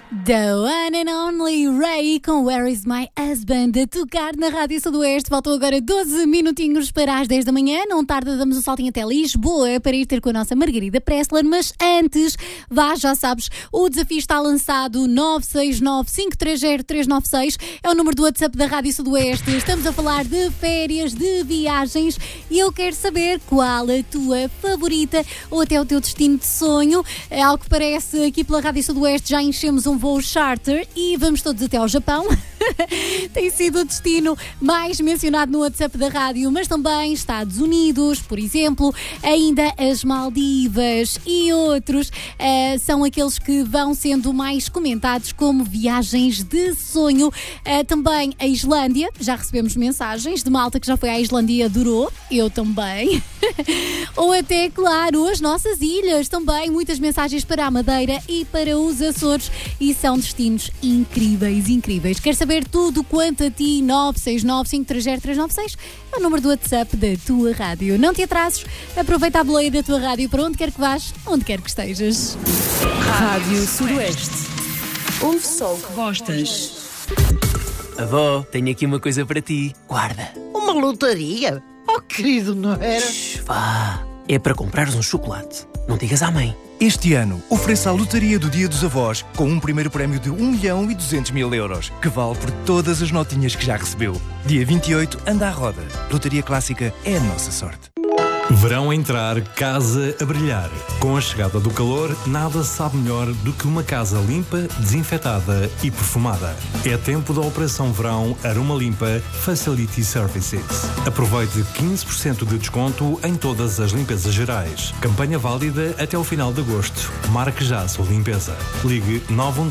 The one and only Ray com Where is my husband a tocar na Rádio Sudoeste. Faltam agora 12 minutinhos para as 10 da manhã. Não tarda, damos um saltinho até Lisboa para ir ter com a nossa Margarida Pressler. Mas antes, já sabes, o desafio está lançado. 969-530-396 é o número do WhatsApp da Rádio Sudoeste. Estamos a falar de férias, de viagens, e eu quero saber qual a tua favorita ou até o teu destino de sonho. É algo que parece, aqui pela Rádio Sudoeste já enchemos um voo charter e vamos todos até ao Japão. Tem sido o destino mais mencionado no WhatsApp da rádio, mas também Estados Unidos, por exemplo, ainda as Maldivas e outros são aqueles que vão sendo mais comentados como viagens de sonho. Também a Islândia, já recebemos mensagens de malta que já foi à Islândia e adorou, eu também. Ou até, claro, as nossas ilhas também, muitas mensagens para a Madeira e para os Açores, e são destinos incríveis, incríveis. Quer saber tudo quanto a ti? 969-530-396 é o número do WhatsApp da tua rádio. Não te atrases, aproveita a boleia da tua rádio para onde quer que vás, onde quer que estejas. Rádio Sudoeste. Ouve só o que gostas. Avó, tenho aqui uma coisa para ti. Guarda. Uma lotaria? Oh, querido, não era? Vá. É para comprares um chocolate. Não digas à mãe. Este ano, ofereça a lotaria do Dia dos Avós com um primeiro prémio de 1.200.000 euros, que vale por todas as notinhas que já recebeu. Dia 28, anda à roda. Lotaria Clássica é a nossa sorte. Verão a entrar, casa a brilhar. Com a chegada do calor, nada sabe melhor do que uma casa limpa, desinfetada e perfumada. É tempo da Operação Verão Aroma Limpa Facility Services. Aproveite 15% de desconto em todas as limpezas gerais. Campanha válida até o final de agosto. Marque já a sua limpeza. Ligue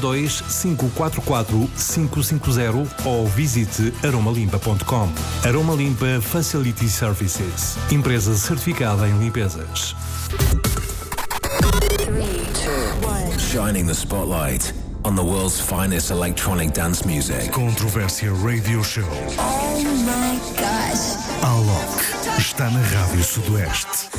912-544-550 ou visite aromalimpa.com. Aroma Limpa Facility Services. Empresa certificada em limpezas. 3, 2, 1. Shining the spotlight on the world's finest electronic dance music. Controvérsia Radio Show. Oh my gosh. Alok está na Rádio Sudoeste.